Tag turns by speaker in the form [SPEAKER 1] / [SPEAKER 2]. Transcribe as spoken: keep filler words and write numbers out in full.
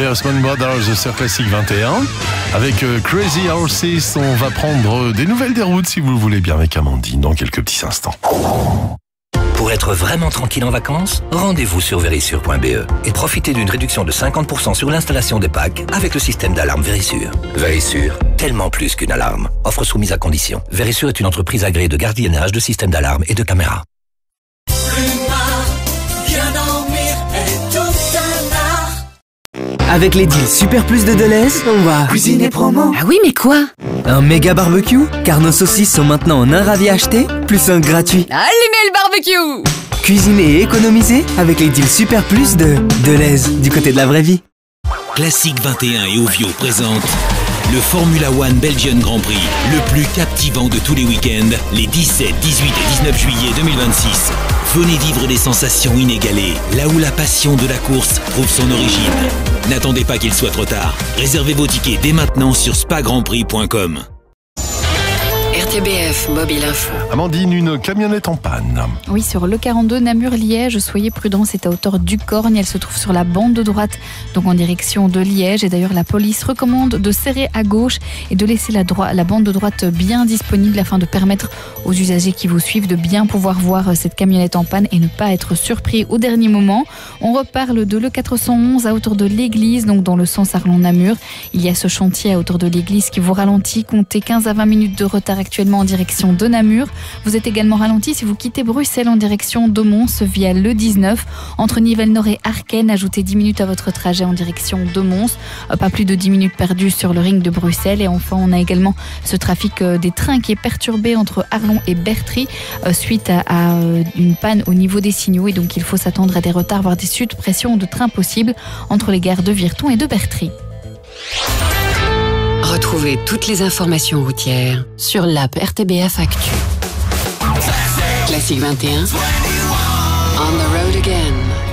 [SPEAKER 1] Les Osmond Brothers sur Classic vingt et un. Avec euh, Crazy Horses, on va prendre des nouvelles des routes si vous le voulez bien avec Amandine dans quelques petits instants.
[SPEAKER 2] Pour être vraiment tranquille en vacances, rendez-vous sur Verisure point b e et profitez d'une réduction de cinquante pour cent sur l'installation des packs avec le système d'alarme Verisure. Verisure, tellement plus qu'une alarme. Offre soumise à condition. Verisure est une entreprise agréée de gardiennage de systèmes d'alarme et de caméras.
[SPEAKER 3] Avec les deals Super Plus de Deleuze, on va cuisiner promo.
[SPEAKER 4] Ah oui, mais quoi?
[SPEAKER 3] Un méga barbecue, car nos saucisses sont maintenant en un ravi acheté, plus un gratuit.
[SPEAKER 4] Allumez le barbecue!
[SPEAKER 3] Cuisiner et économiser avec les deals Super Plus de Deleuze, du côté de la vraie vie.
[SPEAKER 5] Classic vingt et un et Ovio présentent le Formula One Belgian Grand Prix, le plus captivant de tous les week-ends, les dix-sept, dix-huit et dix-neuf juillet deux mille vingt-six. Venez vivre des sensations inégalées, là où la passion de la course trouve son origine. N'attendez pas qu'il soit trop tard. Réservez vos tickets dès maintenant sur spa grand prix point com.
[SPEAKER 4] R T B F Mobile Info.
[SPEAKER 1] Amandine, une camionnette en panne.
[SPEAKER 6] Oui, sur le quarante-deux Namur-Liège, soyez prudents, c'est à hauteur du Corgne. Elle se trouve sur la bande de droite, donc en direction de Liège. Et d'ailleurs, la police recommande de serrer à gauche et de laisser la, droite, la bande de droite bien disponible afin de permettre aux usagers qui vous suivent de bien pouvoir voir cette camionnette en panne et ne pas être surpris au dernier moment. On reparle de l'E quatre cent onze à hauteur de l'église, donc dans le sens Arlon-Namur. Il y a ce chantier à hauteur de l'église qui vous ralentit. Comptez quinze à vingt minutes de retard actuellement en direction de Namur. Vous êtes également ralenti si vous quittez Bruxelles en direction de Mons via l'E dix-neuf. Entre Nivelles-Nord et Arken, ajoutez dix minutes à votre trajet en direction de Mons. Pas plus de dix minutes perdues sur le ring de Bruxelles. Et enfin, on a également ce trafic des trains qui est perturbé entre Arlon et Bertry suite à, à une panne au niveau des signaux. Et donc, il faut s'attendre à des retards, voire des suppressions de trains possibles entre les gares de Virton et de Bertry.
[SPEAKER 4] Retrouvez toutes les informations routières sur l'app R T B F Actu. Classic vingt et un. On the road again.